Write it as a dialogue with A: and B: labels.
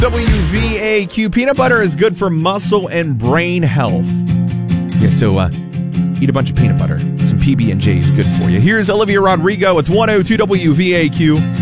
A: WVAQ. Peanut butter is good for muscle and brain health. Yeah, so eat a bunch of peanut butter. Some PB&J is good for you. Here's Olivia Rodrigo. It's 102 WVAQ.